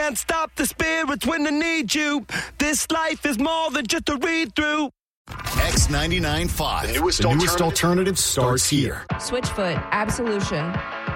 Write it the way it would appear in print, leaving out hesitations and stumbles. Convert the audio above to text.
can't stop the spirits when they need you. This life is more than just a read-through. X99.5. The newest alternative starts here. Switchfoot, Absolution.